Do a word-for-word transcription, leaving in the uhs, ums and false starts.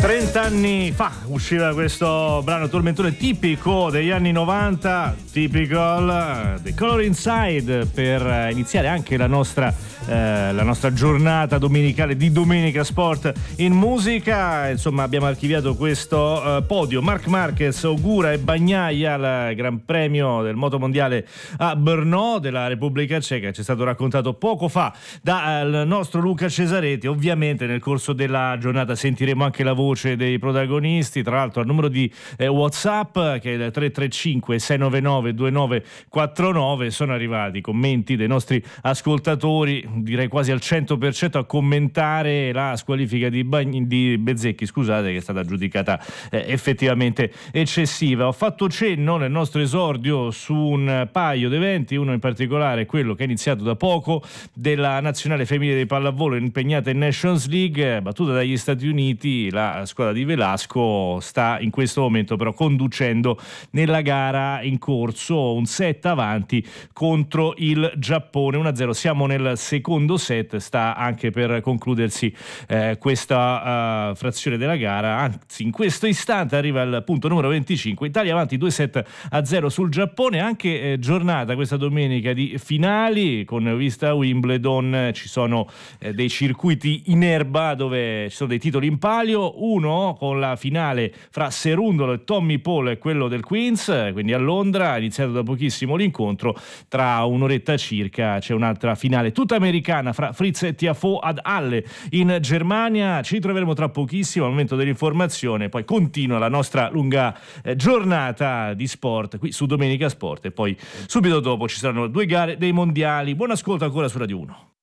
trent'anni fa usciva questo brano tormentone tipico degli anni novanta, Typical, The Color Inside, per iniziare anche la nostra eh, la nostra giornata domenicale di Domenica Sport in musica. Insomma, abbiamo archiviato questo eh, podio. Marc Marquez, Ogura e Bagnaia al Gran Premio del Moto Mondiale a Brno della Repubblica Ceca, ci è stato raccontato poco fa dal nostro Luca Cesaretti. Ovviamente nel corso della giornata sentiremo anche la voce dei protagonisti, tra l'altro al numero di eh, WhatsApp, che è il tre tre cinque sei nove nove due nove quattro nove. Sono arrivati commenti dei nostri ascoltatori, direi quasi al cento per cento, a commentare la squalifica di, Bagn- di Bezzecchi, scusate, che è stata giudicata eh, effettivamente eccessiva. Ho fatto cenno nel nostro esordio su un paio di eventi, uno in particolare quello che è iniziato da poco, della nazionale femminile di pallavolo impegnata in Nations League, battuta dagli Stati Uniti. La squadra di Velasco sta in questo momento però conducendo nella gara in corso, un set avanti contro il Giappone, uno a zero. Siamo nel secondo set, sta anche per concludersi eh, questa uh, frazione della gara, anzi in questo istante arriva il punto numero venticinque, Italia avanti due set a zero sul Giappone. Anche eh, giornata questa domenica di finali, con vista a Wimbledon. Ci sono eh, dei circuiti in erba dove ci sono dei titoli in palio, uno con la finale fra Serundolo e Tommy Paul, quello del Queens, quindi a Londra, è iniziato da pochissimo l'incontro. Tra un'oretta circa c'è un'altra finale tutta americana fra Fritz e Tiafoe ad Halle in Germania. Ci troveremo tra pochissimo al momento dell'informazione, poi continua la nostra lunga eh, giornata di sport qui su Domenica Sport, e poi subito dopo ci saranno due gare dei mondiali. Buon ascolto ancora su Radio uno.